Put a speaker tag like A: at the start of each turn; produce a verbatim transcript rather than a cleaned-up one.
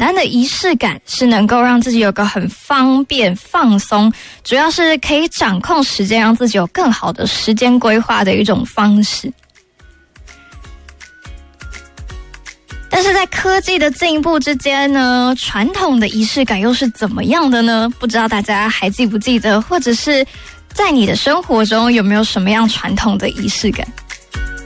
A: 单的仪式感是能够让自己有个很方便放松，主要是可以掌控时间，让自己有更好的时间规划的一种方式。但是在科技的进步之间呢，传统的仪式感又是怎么样的呢？不知道大家还记不记得，或者是在你的生活中有没有什么样传统的仪式感？